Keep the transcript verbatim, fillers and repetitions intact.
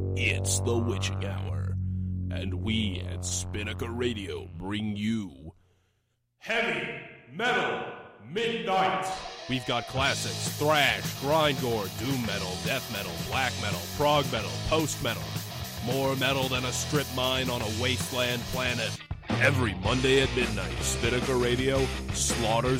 It's the witching hour, and we at Spinnaker Radio bring you Heavy Metal Midnight. We've got classics, thrash, grindcore, doom metal, death metal, black metal, prog metal, post metal. More metal than a strip mine on a wasteland planet. Every Monday at midnight, Spinnaker Radio slaughters